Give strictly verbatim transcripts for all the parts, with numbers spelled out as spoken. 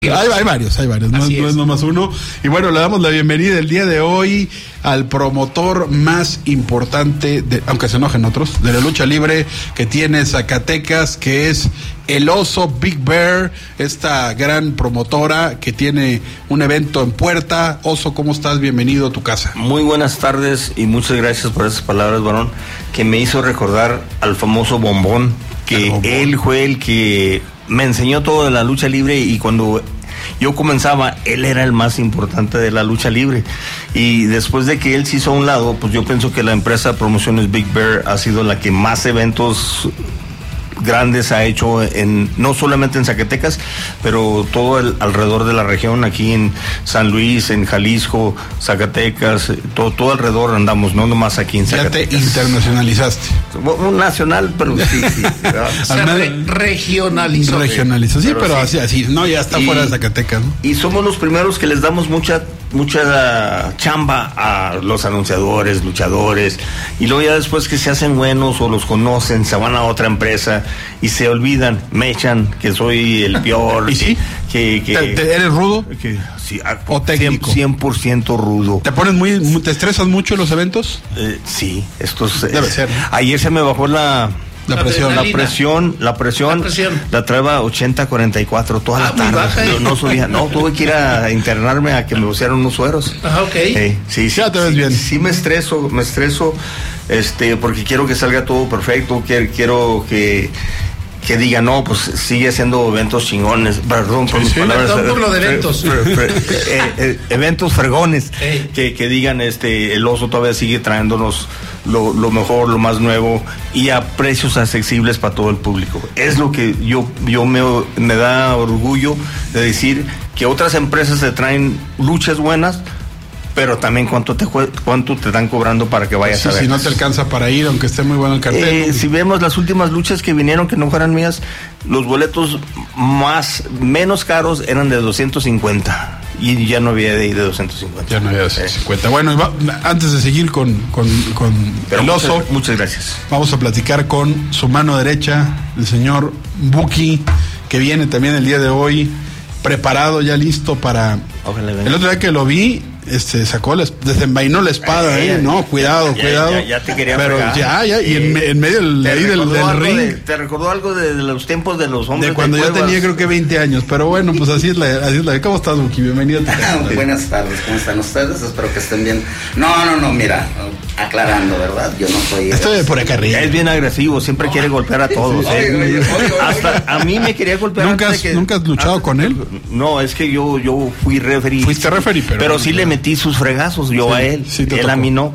Hay, hay varios, hay varios, no, no es nomás uno. Y bueno, le damos la bienvenida el día de hoy al promotor más importante, de, aunque se enojen otros, de la lucha libre que tiene Zacatecas, que es el Oso Big Bear, esta gran promotora que tiene un evento en puerta. Oso, ¿cómo estás? Bienvenido a tu casa. Muy buenas tardes y muchas gracias por esas palabras, varón, que me hizo recordar al famoso Bombón, que Bombón. Él fue el que me enseñó todo de la lucha libre, y cuando yo comenzaba, él era el más importante de la lucha libre, y después de que él se hizo a un lado, pues yo pienso que la empresa de promociones Big Bear ha sido la que más eventos grandes ha hecho, en no solamente en Zacatecas, pero todo el, alrededor de la región, aquí en San Luis, en Jalisco, Zacatecas, todo, todo alrededor andamos, no nomás aquí en Zacatecas. Ya te internacionalizaste. Un nacional, pero sí, sí. O sea, re regionalizó. Regionalizó, sí, pero, pero sí. así, así, no, ya está y, fuera de Zacatecas, ¿no? Y somos los primeros que les damos mucha, mucha chamba a los anunciadores, luchadores, y luego ya después que se hacen buenos o los conocen, se van a otra empresa y se olvidan, me echan que soy el peor. ¿Y sí? Que, que, ¿Te, te, ¿Eres rudo? Que, sí, ¿O técnico? cien por ciento rudo. ¿Te pones muy, muy, te estresas mucho en los eventos? Eh, sí, estos... Debe eh, ser, ¿no? Ayer se me bajó la... La presión. La presión, la presión, la, presión. la traeba ochenta cuarenta y cuatro toda ah, la tarde. Baja, ¿eh? no, no subía, no, tuve que ir a internarme a que me pusieran unos sueros. Ajá, ok. Eh, sí, sí, ya te ves sí, bien. Sí me estreso, me estreso, este, porque quiero que salga todo perfecto, quiero, quiero que... que diga, no, pues sigue haciendo eventos chingones, perdón por sí, mis sí, palabras, perdón por lo de eventos, fre, fre, fre, eh, eh, eventos fregones, hey. que, que digan, este, el Oso todavía sigue trayéndonos lo, lo mejor, lo más nuevo, y a precios accesibles para todo el público. Es lo que yo, yo me, me da orgullo de decir, que otras empresas te traen luchas buenas, pero también cuánto te cuánto te están cobrando para que vayas sí, a ver. Si no te alcanza para ir, aunque esté muy bueno el cartel. Eh, ¿no? Si vemos las últimas luchas que vinieron, que no fueran mías, los boletos más menos caros eran de doscientos cincuenta y ya no había de ir de doscientos cincuenta. Ya no había de doscientos cincuenta. Eh. Bueno, va, antes de seguir con, con, con el Oso, muchas, muchas gracias. Vamos a platicar con su mano derecha, el señor Buki, que viene también el día de hoy preparado, ya listo para... Ojalá, el otro día que lo vi, este sacó la, desenvainó la espada, eh, eh no, cuidado, ya, cuidado. Ya, ya te quería pero fregar. ya, ya, y en, en medio del, ahí del, del ring. De, ¿Te recordó algo de, de los tiempos de los hombres? De cuando de yo cuevas? tenía creo que veinte años, pero bueno, pues así es la, así es la. ¿Cómo estás, Buki? Bienvenido a tu casa. Buenas tardes, ¿cómo están ustedes? Espero que estén bien. No, no, no, mira, aclarando, ¿verdad? Yo no soy... Estoy de por acá arriba. Es bien agresivo, siempre oh. quiere golpear a todos. Sí, eh. oye, oye, oye, Hasta a mí me quería golpear. ¿Nunca has, que, ¿nunca has luchado hasta, con él? No, es que yo, yo fui referee. Fuiste referee, pero... Pero sí le metí sus fregazos, yo sí, a él. Sí, él tocó. a mí no.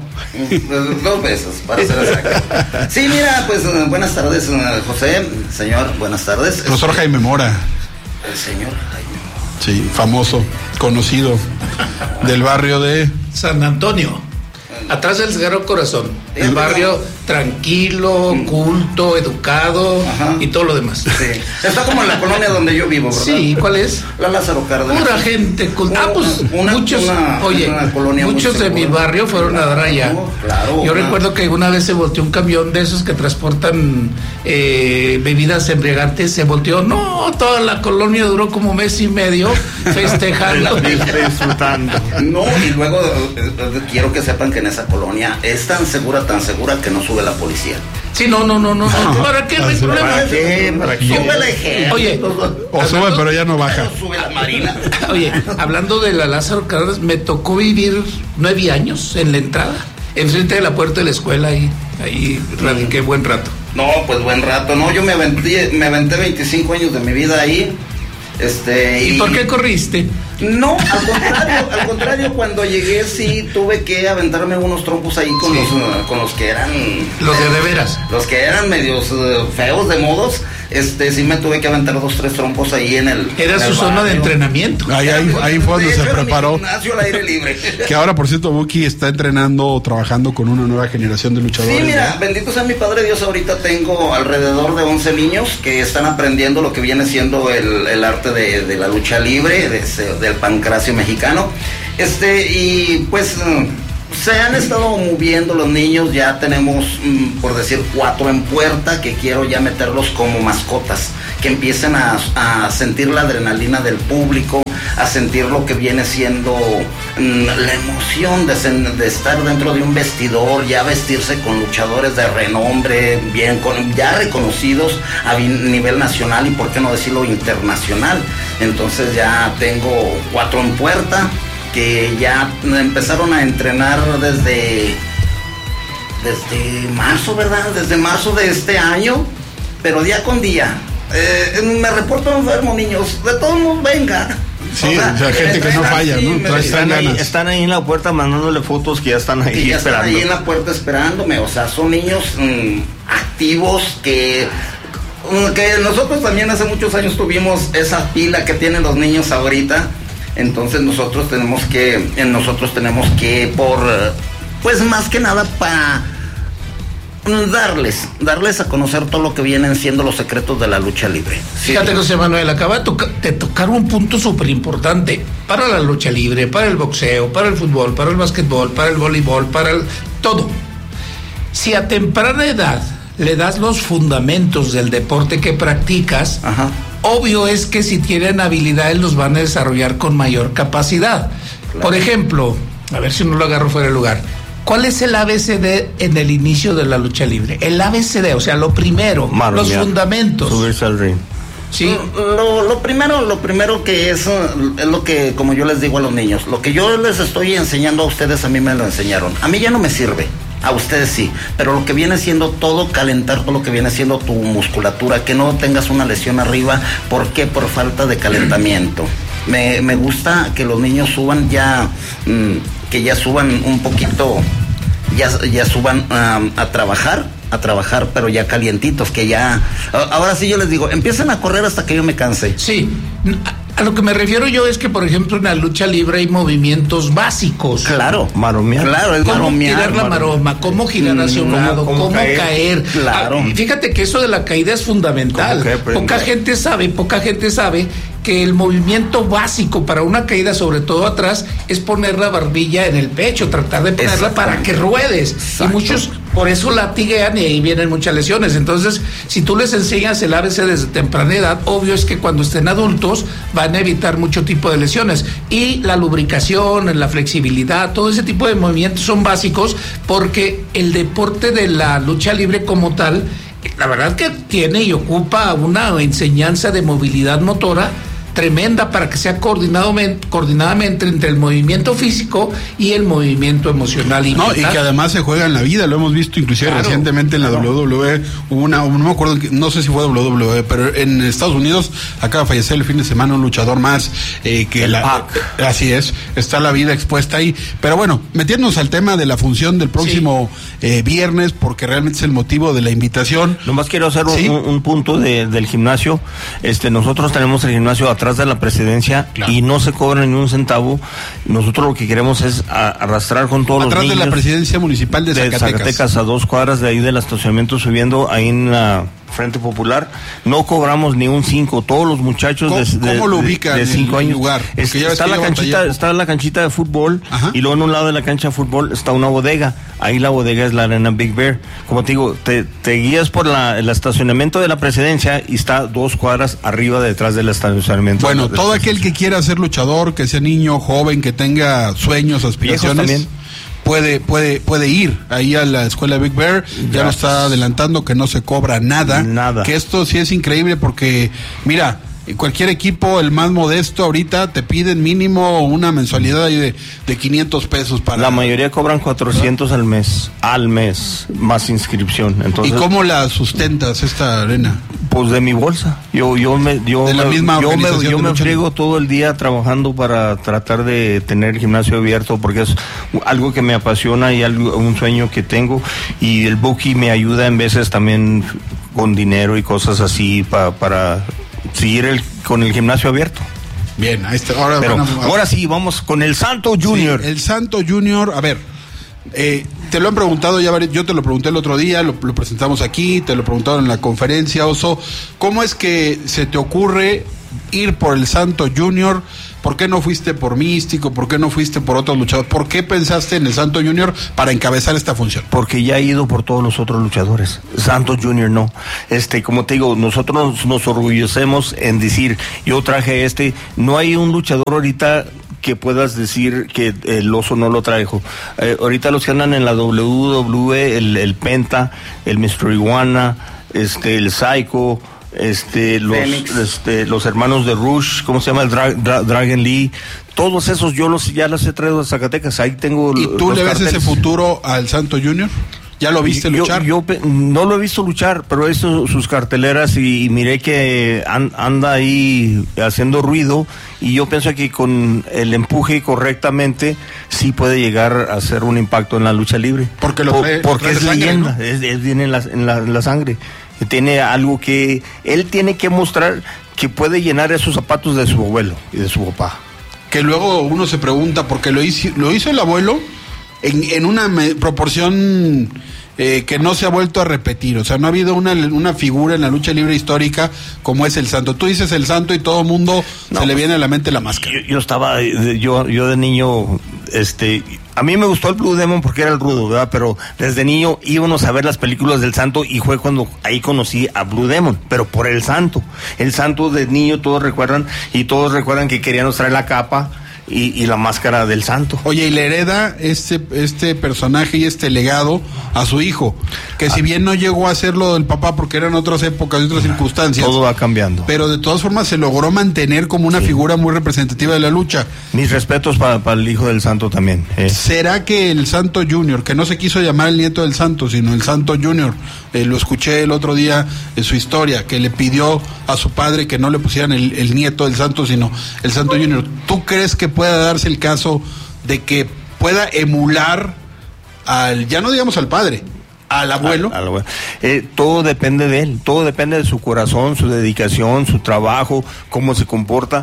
Dos veces, para ser exacto. Sí, mira, pues buenas tardes, José, señor, buenas tardes. Profesor este, Jaime Mora. El señor Jaime Mora. Sí, famoso, conocido, del barrio de... San Antonio. Atrás del Sagrado Corazón, el barrio tranquilo, culto, educado. Ajá. Y todo lo demás. Sí. Está como en la colonia donde yo vivo, ¿verdad? Sí, ¿cuál es? La Lázaro Cárdenas. Pura gente culta. Ah, pues una, muchos, una, oye, una colonia muchos de mi barrio fueron a dar allá. No, claro. Yo una... recuerdo que una vez se volteó un camión de esos que transportan eh, bebidas embriagantes, se volteó. No, toda la colonia duró como mes y medio festejando. Disfrutando. No, y luego eh, quiero que sepan que en esa colonia es tan segura, tan segura que no sube la policía. Sí, no, no, no, no. no. ¿Para qué? No hay problema. ¿Para qué? ¿Para qué? Sube el ejército. Oye, o sube, pero ya no baja. Sube la marina. Oye, hablando de la Lázaro Cárdenas, me tocó vivir nueve años en la entrada, enfrente de la puerta de la escuela, ahí, ahí radiqué buen rato. No, pues buen rato. No, yo me aventé, me aventé veinticinco años de mi vida ahí. Este, ¿Y, ¿Y por qué corriste? No, al contrario, al contrario, cuando llegué sí tuve que aventarme unos trompos ahí con sí. los uh, con los que eran los de de veras, los que eran medios uh, feos de modos. Este, sí me tuve que aventar dos, tres trompos ahí en el... Era en su el zona de entrenamiento. Ahí, ahí, ahí fue donde se preparó. Gimnasio al aire libre. Que ahora, por cierto, Buki está entrenando o trabajando con una nueva generación de luchadores. Sí, mira, ¿no? Bendito sea mi Padre Dios, ahorita tengo alrededor de once niños que están aprendiendo lo que viene siendo el, el arte de, de la lucha libre, de, del pancracio mexicano. Este, y pues... se han estado moviendo los niños, ya tenemos, mmm, por decir, cuatro en puerta que quiero ya meterlos como mascotas. que empiecen a, a sentir la adrenalina del público, a sentir lo que viene siendo mmm, la emoción de, de estar dentro de un vestidor, ya vestirse con luchadores de renombre, bien con, ya reconocidos a nivel nacional y por qué no decirlo internacional. Entonces ya tengo cuatro en puerta que ya empezaron a entrenar desde desde marzo, ¿verdad? Desde marzo de este año, pero día con día. Eh, me reporto enfermo, niños, de todos modos venga. Sí, o sea, o sea gente que no falla, ¿no? Me, están, ahí, están ahí en la puerta mandándole fotos que ya están ahí que ya esperando. Están ahí en la puerta esperándome, o sea, son niños mmm, activos que, que nosotros también hace muchos años tuvimos esa pila que tienen los niños ahorita, entonces nosotros tenemos que, nosotros tenemos que por, pues más que nada para darles, darles a conocer todo lo que vienen siendo los secretos de la lucha libre. Fíjate, José Manuel, acaba de, toca, de tocar un punto súper importante para la lucha libre, para el boxeo, para el fútbol, para el básquetbol, para el voleibol, para el, todo. Si a temprana edad le das los fundamentos del deporte que practicas, ajá, obvio es que si tienen habilidades los van a desarrollar con mayor capacidad. Claro. Por ejemplo, a ver si no lo agarro fuera de lugar, ¿cuál es el A B C D en el inicio de la lucha libre? El A B C D, o sea, lo primero, Maro, los mira, fundamentos. Subirse al ring. Sí. Lo, lo primero, lo primero que es, es lo que, como yo les digo a los niños, lo que yo les estoy enseñando a ustedes, a mí me lo enseñaron. A mí ya no me sirve, a ustedes sí, pero lo que viene siendo todo, calentar todo lo que viene siendo tu musculatura, que no tengas una lesión arriba. ¿Por qué? Por falta de calentamiento. Me, me gusta que los niños suban ya, mmm, que ya suban un poquito, ya, ya suban um, a trabajar, a trabajar, pero ya calientitos, que ya, ahora sí yo les digo, empiecen a correr hasta que yo me canse. Sí, a lo que me refiero yo es que, por ejemplo, en la lucha libre hay movimientos básicos. Claro, maromear. Claro, es cómo maromear, tirar la maroma, cómo girar hacia un lado, cómo, cómo caer. caer. Claro. Ah, fíjate que eso de la caída es fundamental. Poca gente sabe, poca gente sabe que el movimiento básico para una caída, sobre todo atrás, es poner la barbilla en el pecho, tratar de ponerla para que ruedes. Exacto. Y muchos por eso latiguean y ahí vienen muchas lesiones. Entonces, si tú les enseñas el A B C desde temprana edad, obvio es que cuando estén adultos van a evitar mucho tipo de lesiones. Y la lubricación, la flexibilidad, todo ese tipo de movimientos son básicos, porque el deporte de la lucha libre como tal, la verdad que tiene y ocupa una enseñanza de movilidad motora tremenda para que sea coordinadamente, coordinadamente entre el movimiento físico y el movimiento emocional y no, mental. Y que además se juega en la vida, lo hemos visto inclusive claro, recientemente en la claro. doble u doble u E, hubo una, no me acuerdo, no sé si fue doble u doble u E, pero en Estados Unidos acaba de fallecer el fin de semana un luchador más, eh, que el la, eh, así es, está la vida expuesta ahí, pero bueno, metiéndonos al tema de la función del próximo sí. eh, viernes, porque realmente es el motivo de la invitación. Nomás quiero hacer ¿Sí? un, un punto de, del gimnasio, este, nosotros tenemos el gimnasio atrás de la presidencia claro. y no se cobra ni un centavo. Nosotros lo que queremos es a, arrastrar con todos atrás los niños de la presidencia municipal de Zacatecas. de Zacatecas, a dos cuadras de ahí del estacionamiento, subiendo ahí en la Frente Popular. No cobramos ni un cinco. Todos los muchachos ¿Cómo, de, de, ¿cómo lo ubican de cinco en el años lugar? Es, está la canchita está la canchita de fútbol. Ajá. Y luego en un lado de la cancha de fútbol está una bodega. Ahí la bodega es la Arena Big Bear. Como te digo, te, te guías por la, el estacionamiento de la presidencia y está dos cuadras arriba detrás del estacionamiento. Bueno, todo aquel que quiera ser luchador, que sea niño, joven, que tenga sueños, aspiraciones, puede puede puede ir ahí a la escuela Big Bear. Ya Gracias. Lo está adelantando, que no se cobra nada. Nada. Que esto sí es increíble porque, mira, cualquier equipo, el más modesto, ahorita te piden mínimo una mensualidad de, de quinientos pesos para... La mayoría cobran cuatrocientos al mes, al mes, más inscripción. Entonces, ¿y cómo la sustentas esta arena? Pues de mi bolsa. Yo yo me yo de la me, misma yo me, yo me friego friego todo el día trabajando para tratar de tener el gimnasio abierto, porque es algo que me apasiona y algo, un sueño que tengo, y el Buki me ayuda en veces también con dinero y cosas así pa, para seguir el, con el gimnasio abierto. Bien, ahí está. Ahora, Pero, bueno, ahora sí, vamos con el Santo Junior. Sí, el Santo Junior, a ver, Eh, te lo han preguntado ya, yo te lo pregunté el otro día, lo, lo presentamos aquí, te lo preguntaron en la conferencia, Oso. ¿Cómo es que se te ocurre ir por el Santo Junior? ¿Por qué no fuiste por Místico? ¿Por qué no fuiste por otros luchadores? ¿Por qué pensaste en el Santo Junior para encabezar esta función? Porque ya he ido por todos los otros luchadores. Santo Junior no. Este, como te digo, nosotros nos orgullecemos en decir, yo traje este. No hay un luchador ahorita que puedas decir que el Oso no lo trajo. Eh, ahorita los que andan en la W W E, el, el Penta, el mister Iguana, este, el Psycho, este, los, este, los hermanos de Rush, ¿cómo se llama? El Dra Dra Dragon Lee. Todos esos yo los ya los he traído a Zacatecas. Ahí tengo. ¿Y tú le ves carteles. Ese futuro al Santo Junior? ¿Ya lo viste yo, luchar? Yo, yo no lo he visto luchar, pero he visto sus carteleras y, y miré que an, anda ahí haciendo ruido, y yo pienso que con el empuje correctamente sí puede llegar a hacer un impacto en la lucha libre. Porque lo trae, Por, porque lo trae es sangre, leyenda, ¿no? es, es, viene en la, en, la, en la sangre. Tiene algo que él tiene que mostrar que puede llenar esos zapatos de su abuelo y de su papá. Que luego uno se pregunta, porque lo hizo, lo hizo el abuelo en, en una me, proporción eh, que no se ha vuelto a repetir. O sea, no ha habido una, una figura en la lucha libre histórica como es el Santo. Tú dices el Santo y todo el mundo no, se le viene a la mente la máscara. Yo, yo estaba, yo, yo de niño, este... A mí me gustó el Blue Demon porque era el rudo, ¿verdad? Pero desde niño íbamos a ver las películas del Santo y fue cuando ahí conocí a Blue Demon, pero por el Santo. El Santo de niño todos recuerdan, y todos recuerdan que queríamos traer la capa y, y la máscara del Santo. Oye, y le hereda este, este personaje y este legado a su hijo, que si bien no llegó a ser lo del papá porque eran otras épocas y otras circunstancias, todo va cambiando, pero de todas formas se logró mantener como una sí. figura muy representativa de la lucha. Mis respetos para pa el hijo del Santo también. Eh. ¿Será que el Santo Junior, que no se quiso llamar el nieto del Santo, sino el Santo Junior, eh, lo escuché el otro día en su historia, que le pidió a su padre que no le pusieran el, el nieto del Santo, sino el Santo Junior? ¿Tú crees que pueda darse el caso de que pueda emular al, ya no digamos al padre, al abuelo? Al, al abuelo. Eh, todo depende de él, todo depende de su corazón, su dedicación, su trabajo, cómo se comporta,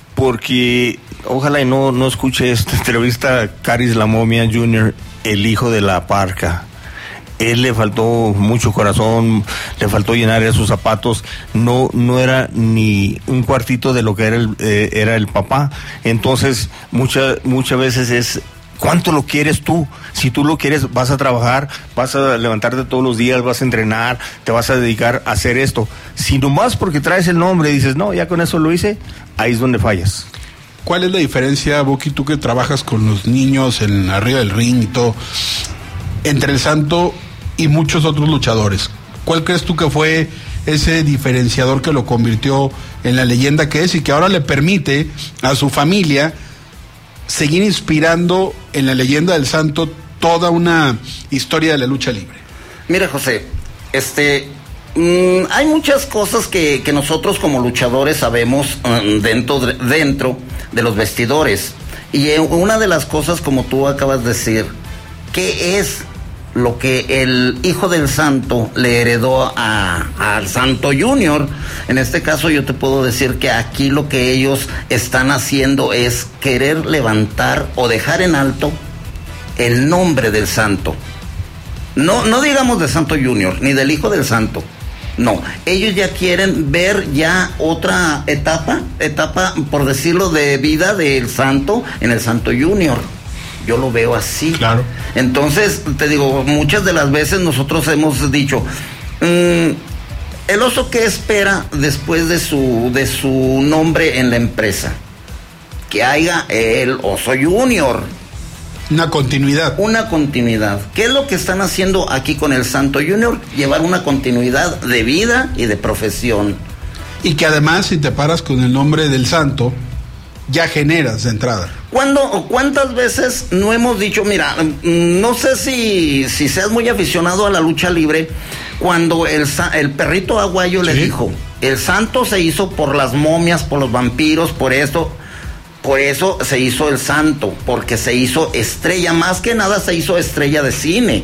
porque ojalá y no, no escuche esta entrevista Caris la Momia Junior, el hijo de la Parca. Él le faltó mucho corazón, le faltó llenar esos zapatos, no no era ni un cuartito de lo que era el, eh, era el papá. Entonces, muchas muchas veces es, ¿cuánto lo quieres tú? Si tú lo quieres, vas a trabajar, vas a levantarte todos los días, vas a entrenar, te vas a dedicar a hacer esto. Si nomás porque traes el nombre y dices, no, ya con eso lo hice, ahí es donde fallas. ¿Cuál es la diferencia, Buki, tú que trabajas con los niños en arriba del ring y todo, entre el Santo y muchos otros luchadores? ¿Cuál crees tú que fue ese diferenciador que lo convirtió en la leyenda que es y que ahora le permite a su familia seguir inspirando en la leyenda del Santo toda una historia de la lucha libre? Mira, José, este mmm, hay muchas cosas que, que nosotros como luchadores sabemos um, dentro, de, dentro de los vestidores, y una de las cosas, como tú acabas de decir, ¿qué es lo que el hijo del Santo le heredó a, al Santo Junior? En este caso yo te puedo decir que aquí lo que ellos están haciendo es querer levantar o dejar en alto el nombre del Santo. No, no digamos de Santo Junior, ni del hijo del Santo. No, ellos ya quieren ver ya otra etapa, etapa por decirlo de vida del Santo en el Santo Junior. Yo lo veo así. Claro. Entonces, te digo, muchas de las veces nosotros hemos dicho, mmm, el Oso, ¿qué espera después de su, de su nombre en la empresa? Que haya el Oso Junior. Una continuidad. Una continuidad. ¿Qué es lo que están haciendo aquí con el Santo Junior? Llevar una continuidad de vida y de profesión. Y que además, si te paras con el nombre del Santo, ya generas de entrada. ¿Cuándo o cuántas veces no hemos dicho, mira, no sé si, si seas muy aficionado a la lucha libre, cuando el, el perrito aguayo, ¿sí?, le dijo, el Santo se hizo por las momias, por los vampiros, por esto, por eso se hizo el Santo, porque se hizo estrella, más que nada se hizo estrella de cine.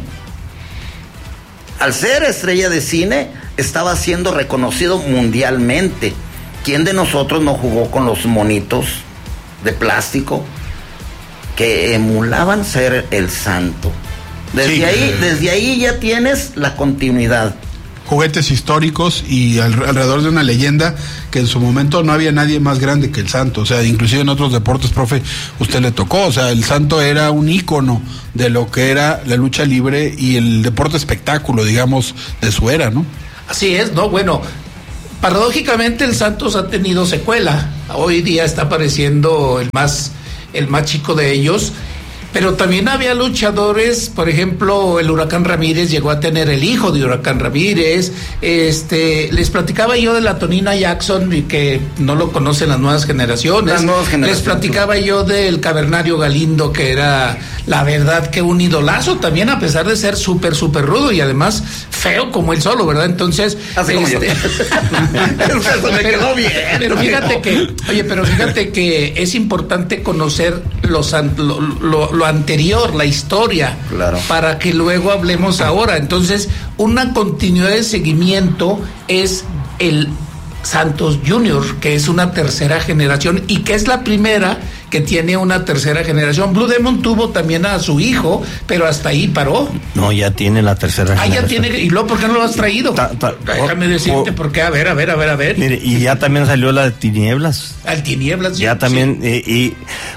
Al ser estrella de cine, estaba siendo reconocido mundialmente. ¿Quién de nosotros no jugó con los monitos de plástico que emulaban ser el Santo? Desde Sí. ahí, desde ahí ya tienes la continuidad. Juguetes históricos y al, alrededor de una leyenda que en su momento no había nadie más grande que el Santo, o sea, inclusive en otros deportes, profe, usted le tocó, o sea, el Santo era un ícono de lo que era la lucha libre y el deporte espectáculo, digamos, de su era, ¿no? Así es, ¿no? Bueno, paradójicamente el Santos ha tenido secuela, hoy día está apareciendo el más, el más chico de ellos. Pero también había luchadores, por ejemplo, el Huracán Ramírez llegó a tener el hijo de Huracán Ramírez. Este, les platicaba yo de la Tonina Jackson, y que no lo conocen las nuevas generaciones. Las nuevas generaciones. Les platicaba yo del Cavernario Galindo, que era, la verdad, que un idolazo también, a pesar de ser súper, súper rudo y además feo como él solo, ¿verdad? Entonces, así como yo. pero, me quedó bien. Pero fíjate que, oye, pero fíjate que es importante conocer los, lo, lo, lo anterior, la historia, claro, para que luego hablemos ahora. Entonces, una continuidad de seguimiento es el Santos Junior, que es una tercera generación y que es la primera que tiene una tercera generación. Blue Demon tuvo también a su hijo, pero hasta ahí paró. No, ya tiene la tercera ah, generación. ya tiene. ¿Y luego por qué no lo has traído? Ta, ta, Déjame decirte por qué. A ver, a ver, a ver, a ver. Mire, y ya también salió la de Tinieblas. Al Tinieblas. Ya sí, también, sí. Eh, y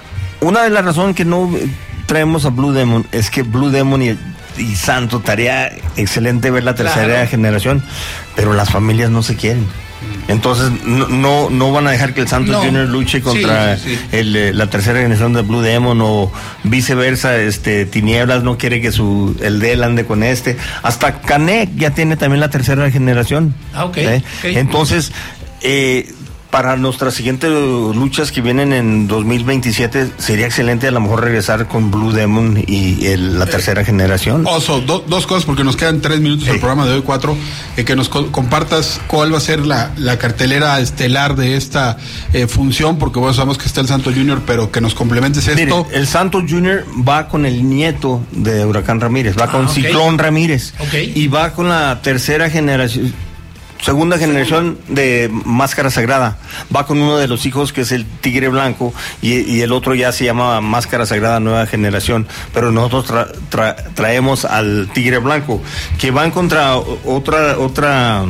una de las razones que no traemos a Blue Demon es que Blue Demon y, y Santo, tarea excelente ver la tercera claro. generación, pero las familias no se quieren. Entonces no no, no van a dejar que el Santos no. Junior luche contra sí, sí, sí. El, la tercera generación de Blue Demon, o viceversa. Este Tinieblas no quiere que su el de él ande con este. Hasta Canek ya tiene también la tercera generación. Ah, okay, ¿eh? okay. Entonces eh, para nuestras siguientes luchas que vienen en dos mil veintisiete sería excelente a lo mejor regresar con Blue Demon y el, la tercera eh, generación. Oso, do, dos cosas porque nos quedan tres minutos del eh. programa de hoy, cuatro, eh, que nos co- compartas cuál va a ser la, la cartelera estelar de esta eh, función, porque bueno, sabemos que está el Santos Junior, pero que nos complementes esto. Mire, el Santos Junior va con el nieto de Huracán Ramírez, va ah, con okay. Ciclón Ramírez, okay. y va con la tercera generación, segunda generación de Máscara Sagrada. Va con uno de los hijos que es el Tigre Blanco, y, y el otro ya se llama Máscara Sagrada Nueva Generación, pero nosotros tra, tra, traemos al Tigre Blanco, que van contra otra otra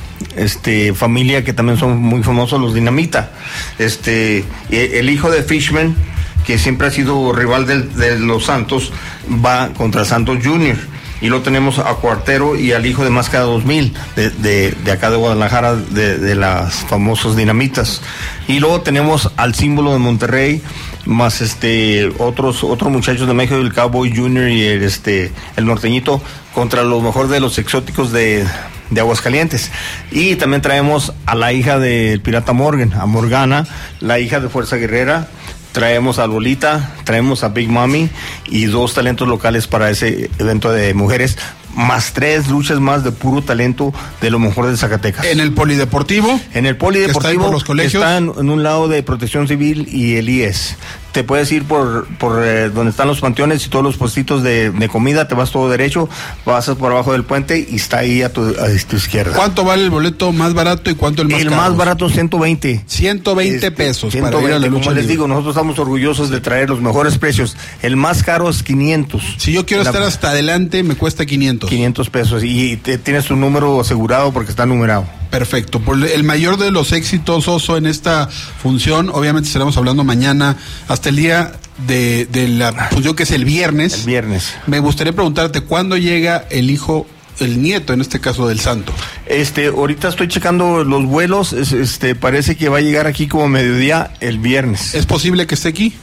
este familia que también son muy famosos, los Dinamita. Este el hijo de Fishman, que siempre ha sido rival de, de los Santos, va contra Santos Junior. Y lo tenemos a Cuartero y al hijo de Máscara dos mil, de, de, de acá de Guadalajara, de, de las famosos Dinamitas. Y luego tenemos al Símbolo de Monterrey, más este otros otros muchachos de México, el Cowboy Junior y el, este, el Norteñito, contra lo mejor de los exóticos de, de Aguascalientes. Y también traemos a la hija del Pirata Morgan, a Morgana, la hija de Fuerza Guerrera. Traemos a Lolita, traemos a Big Mami y dos talentos locales para ese evento de mujeres, más tres luchas más de puro talento de lo mejor de Zacatecas. ¿En el polideportivo? En el polideportivo, ¿está, los colegios? Está en, en un lado de Protección Civil y el I E S. Te puedes ir por por eh, donde están los panteones y todos los puestitos de, de comida, te vas todo derecho, pasas por abajo del puente y está ahí a tu, a tu izquierda. ¿Cuánto vale el boleto más barato y cuánto el más el caro? El más barato, ciento veinte. ciento veinte pesos ciento veinte, para ir a la lucha. Como les digo, nosotros estamos orgullosos de traer los mejores precios. El más caro es quinientos. Si yo quiero la, estar hasta adelante, me cuesta quinientos. quinientos pesos y te, tienes tu número asegurado porque está numerado. Perfecto. Por el mayor de los éxitos, Oso, en esta función, obviamente estaremos hablando mañana hasta el día de, de la función, que es el viernes. El viernes. Me gustaría preguntarte, ¿cuándo llega el hijo, el nieto, en este caso, del Santo? Este, ahorita estoy checando los vuelos, este, parece que va a llegar aquí como mediodía el viernes. ¿Es posible que esté aquí?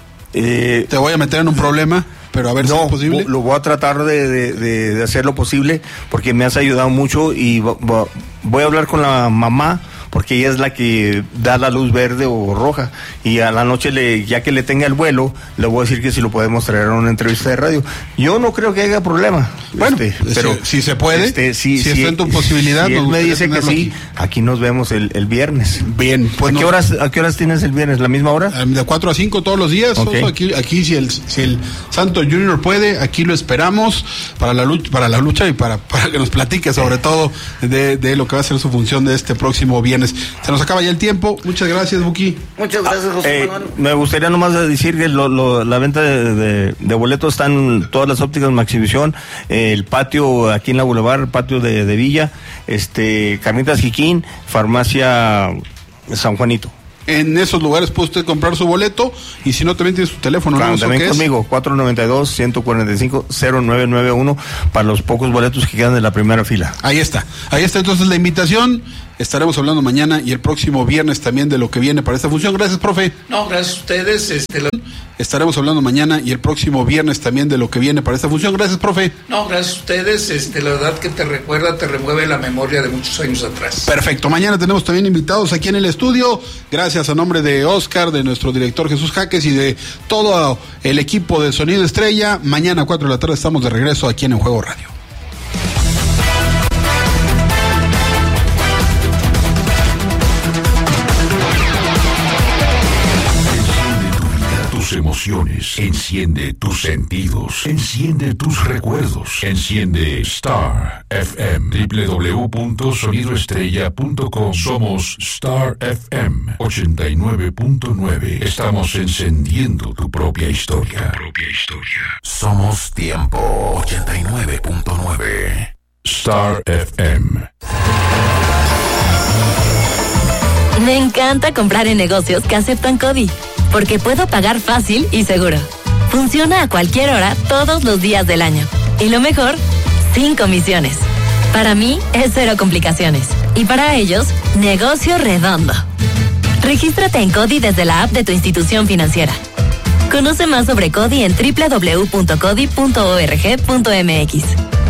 Eh, Te voy a meter en un problema, pero a ver no, si es posible. Lo voy a tratar de, de, de, de hacer lo posible, porque me has ayudado mucho y va, va, voy a hablar con la mamá, porque ella es la que da la luz verde o roja, y a la noche, le, ya que le tenga el vuelo, le voy a decir que si lo podemos traer a una entrevista de radio. Yo no creo que haya problema. Bueno, este, pero si, si se puede, este, si, si, si está en tu posibilidad. Si él me dice que sí, aquí. aquí nos vemos el, el viernes. Bien. Pues ¿A, no, qué horas, ¿A qué horas tienes el viernes? ¿La misma hora? De cuatro a cinco todos los días. Okay. Oso, aquí, aquí si el, si el Santos Junior puede, aquí lo esperamos para la lucha, para la lucha y para, para que nos platique sobre todo de, de lo que va a ser su función de este próximo viernes. felicitaciones. Se nos acaba ya el tiempo. Muchas gracias, Buki. Muchas gracias, José eh, Manuel. Me gustaría nomás decir que lo, lo, la venta de, de, de boletos están todas las ópticas Maxivisión, eh, el patio aquí en la Boulevard, el patio de, de Villa, este, Carnitas Jiquín, Farmacia San Juanito. En esos lugares puede usted comprar su boleto y si no, también tiene su teléfono. Claro, ¿no? también conmigo, cuatro nueve dos, uno cuatro cinco, cero nueve nueve uno para los pocos boletos que quedan de la primera fila. Ahí está, ahí está entonces la invitación. Estaremos hablando mañana y el próximo viernes también de lo que viene para esta función. Gracias, profe. No, gracias a ustedes. Este, la... Estaremos hablando mañana y el próximo viernes también de lo que viene para esta función. Gracias, profe. No, gracias a ustedes. Este, la verdad que te recuerda, te remueve la memoria de muchos años atrás. Perfecto. Mañana tenemos también invitados aquí en el estudio. Gracias a nombre de Oscar, de nuestro director Jesús Jaques y de todo el equipo de Sonido Estrella. Mañana a cuatro de la tarde estamos de regreso aquí en En Juego Radio. Emociones, enciende tus sentidos, enciende tus recuerdos, enciende Star F M, doble u doble u doble u punto sonido estrella punto com. Somos Star F M ochenta y nueve punto nueve. Estamos encendiendo tu propia historia. Tu propia historia. Somos Tiempo ochenta y nueve punto nueve. Star F M. Me encanta comprar en negocios que aceptan CODI, porque puedo pagar fácil y seguro. Funciona a cualquier hora, todos los días del año. Y lo mejor, sin comisiones. Para mí, es cero complicaciones. Y para ellos, negocio redondo. Regístrate en CODI desde la app de tu institución financiera. Conoce más sobre CODI en doble u doble u doble u punto codi punto org punto m x.